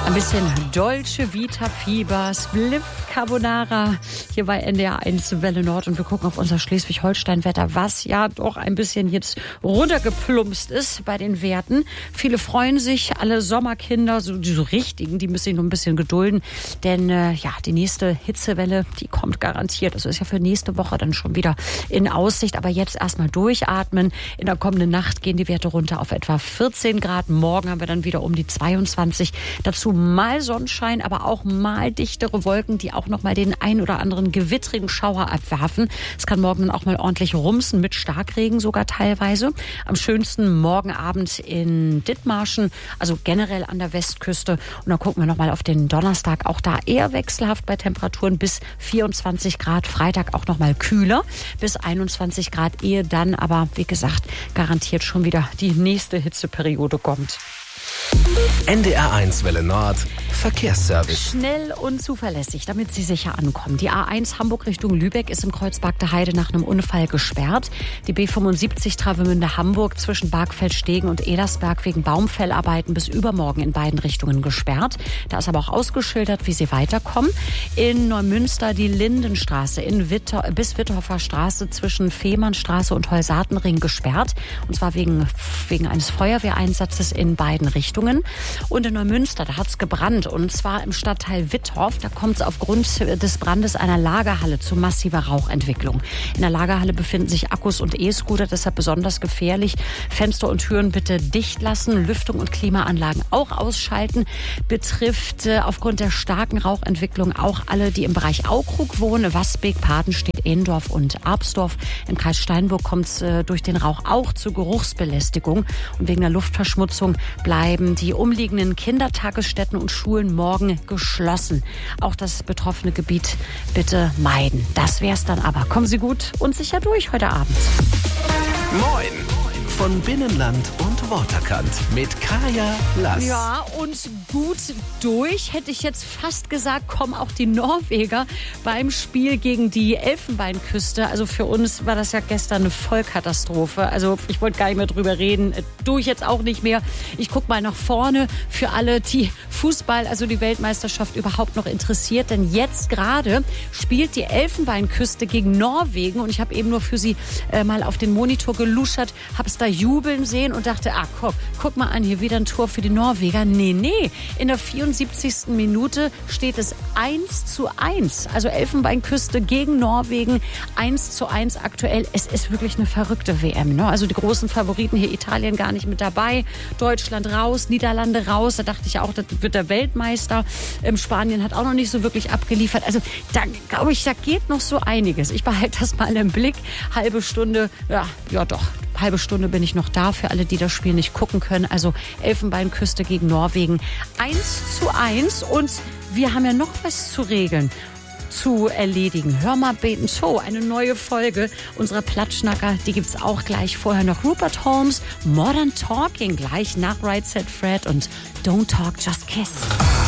Ein bisschen Dolce Vita Fieber, Spliff Carbonara hier bei NDR 1 Welle Nord und wir gucken auf unser Schleswig-Holstein-Wetter, was ja doch ein bisschen jetzt runtergeplumpst ist bei den Werten. Viele freuen sich, alle Sommerkinder, so richtigen, die müssen sich noch ein bisschen gedulden, denn die nächste Hitzewelle, die kommt garantiert. Das ist ja für nächste Woche dann schon wieder in Aussicht, aber jetzt erstmal durchatmen. In der kommenden Nacht gehen die Werte runter auf etwa 14 Grad. Morgen haben wir dann wieder um die 22. Dazu mal Sonnenschein, aber auch mal dichtere Wolken, die auch noch mal den ein oder anderen gewittrigen Schauer abwerfen. Es kann morgen dann auch mal ordentlich rumsen mit Starkregen sogar teilweise. Am schönsten morgen Abend in Dithmarschen, also generell an der Westküste. Und dann gucken wir noch mal auf den Donnerstag, auch da eher wechselhaft bei Temperaturen bis 24 Grad. Freitag auch noch mal kühler bis 21 Grad, ehe dann aber, wie gesagt, garantiert schon wieder die nächste Hitzeperiode kommt. NDR 1 Welle Nord Verkehrsservice. Schnell und zuverlässig, damit Sie sicher ankommen. Die A1 Hamburg Richtung Lübeck ist im Kreuzberg der Heide nach einem Unfall gesperrt. Die B75 Travemünde Hamburg zwischen Bargfeld-Stegen und Edersberg wegen Baumfellarbeiten bis übermorgen in beiden Richtungen gesperrt. Da ist aber auch ausgeschildert, wie Sie weiterkommen. In Neumünster die Lindenstraße bis Witterhofer Straße zwischen Fehmarnstraße und Holsatenring gesperrt. Und zwar wegen eines Feuerwehreinsatzes in beiden Richtungen. Und in Neumünster, da hat es gebrannt. Und zwar im Stadtteil Wittorf. Da kommt es aufgrund des Brandes einer Lagerhalle zu massiver Rauchentwicklung. In der Lagerhalle befinden sich Akkus und E-Scooter, deshalb besonders gefährlich. Fenster und Türen bitte dicht lassen, Lüftung und Klimaanlagen auch ausschalten. Betrifft aufgrund der starken Rauchentwicklung auch alle, die im Bereich Aukrug wohnen. Wasbeek, Padenstedt, Ehendorf und Arpsdorf. Im Kreis Steinburg kommt es durch den Rauch auch zu Geruchsbelästigung. Und wegen der Luftverschmutzung bleiben die umliegenden Kindertagesstätten und Schulen morgen geschlossen. Auch das betroffene Gebiet bitte meiden. Das wär's dann aber. Kommen Sie gut und sicher durch heute Abend. Moin! Von Binnenland und Waterkant mit Kaya Lass. Ja, und gut durch, hätte ich jetzt fast gesagt, kommen auch die Norweger beim Spiel gegen die Elfenbeinküste. Also für uns war das ja gestern eine Vollkatastrophe. Also ich wollte gar nicht mehr drüber reden, tue ich jetzt auch nicht mehr. Ich gucke mal nach vorne für alle, die Fußball, also die Weltmeisterschaft überhaupt noch interessiert. Denn jetzt gerade spielt die Elfenbeinküste gegen Norwegen und ich habe eben nur für Sie mal auf den Monitor geluschert, habe es da jubeln sehen und dachte, guck mal an, hier wieder ein Tor für die Norweger. Nee, in der 74. Minute steht es 1:1. Also Elfenbeinküste gegen Norwegen, 1:1 aktuell. Es ist wirklich eine verrückte WM. Ne? Also die großen Favoriten hier, Italien gar nicht mit dabei, Deutschland raus, Niederlande raus. Da dachte ich ja auch, das wird der Weltmeister. Spanien hat auch noch nicht so wirklich abgeliefert. Also da glaube ich, da geht noch so einiges. Ich behalte das mal im Blick. Halbe Stunde, ja doch. Halbe Stunde bin ich noch da für alle, die das Spiel nicht gucken können. Also Elfenbeinküste gegen Norwegen 1:1 und wir haben ja noch was zu regeln, zu erledigen. Hör mal beten Show, eine neue Folge unserer Plattschnacker, die gibt's auch gleich. Vorher noch Rupert Holmes, Modern Talking, gleich nach Right Said Fred und Don't Talk, Just Kiss.